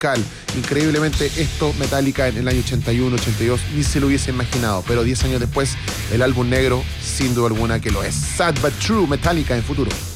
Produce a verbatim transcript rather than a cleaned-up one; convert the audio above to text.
musical. Increíblemente, esto Metallica en el año ochenta y uno, ochenta y dos ni se lo hubiese imaginado, pero diez años después, el álbum negro, sin duda alguna que lo es. Sad but True, Metallica en Futuro.